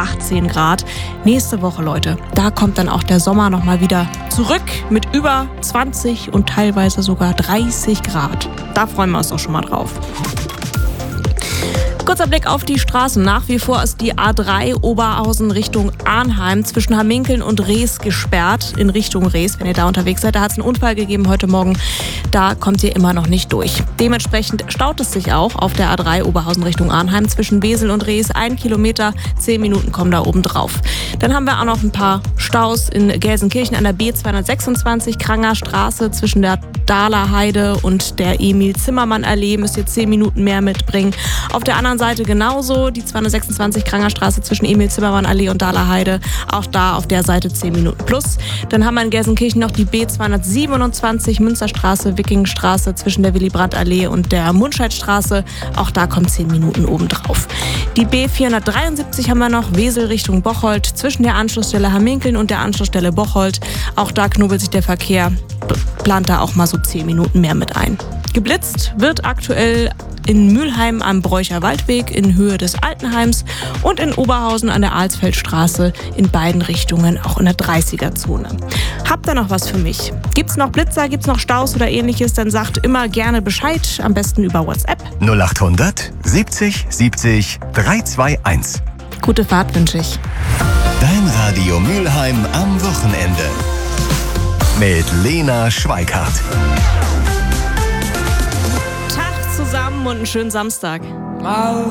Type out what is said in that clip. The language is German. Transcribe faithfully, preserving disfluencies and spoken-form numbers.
achtzehn Grad. Nächste Woche, Leute, da kommt dann auch der Sommer nochmal wieder zurück mit über zwanzig und teilweise sogar dreißig Grad. Da freuen wir uns auch schon mal drauf. Kurzer Blick auf die Straßen. Nach wie vor ist die A drei Oberhausen Richtung Arnheim zwischen Hamminkeln und Rees gesperrt in Richtung Rees. Wenn ihr da unterwegs seid, da hat es einen Unfall gegeben heute Morgen. Da kommt ihr immer noch nicht durch. Dementsprechend staut es sich auch auf der A drei Oberhausen Richtung Arnheim zwischen Wesel und Rees. Ein Kilometer, zehn Minuten kommen da oben drauf. Dann haben wir auch noch ein paar Staus in Gelsenkirchen an der B zweihundertsechsundzwanzig Kranger Straße zwischen der Dahler Heide und der Emil-Zimmermann-Allee. Müsst ihr zehn Minuten mehr mitbringen. Auf der anderen Seite genauso die zweihundertsechsundzwanzig Kranger Straße zwischen Emil-Zimmermann-Allee und Dahler Heide. Auch da auf der Seite zehn Minuten plus. Dann haben wir in Gelsenkirchen noch die B zweihundertsiebenundzwanzig Münsterstraße, Wikingstraße zwischen der Willy-Brandt-Allee und der Mundscheidstraße. Auch da kommen zehn Minuten obendrauf. Die B vierhundertdreiundsiebzig haben wir noch, Wesel Richtung Bocholt, zwischen der Anschlussstelle Hamminkeln und der Anschlussstelle Bocholt. Auch da knubbelt sich der Verkehr, plant da auch mal so zehn Minuten mehr mit ein. Geblitzt wird aktuell in Mülheim am Bräucher Waldweg in Höhe des Altenheims und in Oberhausen an der Alsfeldstraße in beiden Richtungen, auch in der dreißiger-Zone. Habt ihr noch was für mich? Gibt's noch Blitzer, gibt's noch Staus oder ähnliches? Dann sagt immer gerne Bescheid, am besten über WhatsApp. null achthundert siebzig siebzig dreihundertzweiundundzwanzig. Gute Fahrt wünsche ich. Dein Radio Mülheim am Wochenende. Mit Lena Schweikart. Tag zusammen und einen schönen Samstag.